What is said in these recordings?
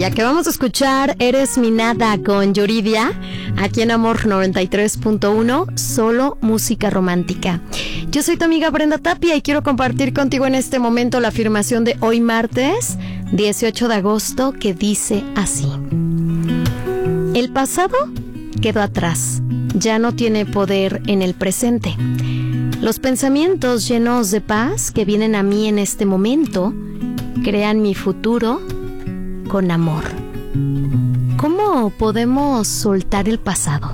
Ya que vamos a escuchar Eres mi nada con Yuridia, aquí en Amor 93.1, solo música romántica. Yo soy tu amiga Brenda Tapia y quiero compartir contigo en este momento la afirmación de hoy martes 18 de agosto que dice así: el pasado quedó atrás, ya no tiene poder en el presente. Los pensamientos llenos de paz que vienen a mí en este momento crean mi futuro con amor. ¿Cómo podemos soltar el pasado?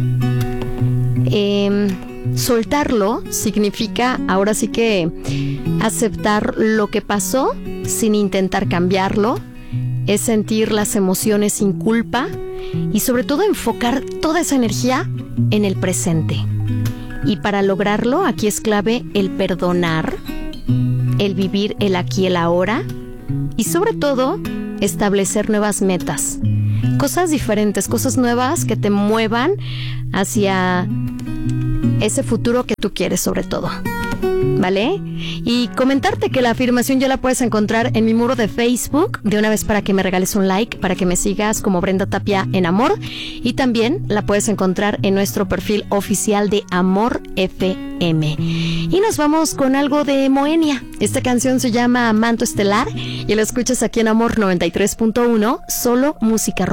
Soltarlo significa ahora sí que aceptar lo que pasó sin intentar cambiarlo, es sentir las emociones sin culpa y sobre todo enfocar toda esa energía en el presente. Y para lograrlo, aquí es clave el perdonar, el vivir el aquí y el ahora y sobre todo establecer nuevas metas, cosas diferentes, cosas nuevas que te muevan hacia ese futuro que tú quieres sobre todo, ¿vale? Y comentarte que la afirmación ya la puedes encontrar en mi muro de Facebook, de una vez para que me regales un like, para que me sigas como Brenda Tapia en Amor, y también la puedes encontrar en nuestro perfil oficial de Amor FM. Y nos vamos con algo de Moenia. Esta canción se llama Manto Estelar y la escuchas aquí en Amor 93.1, solo música romántica.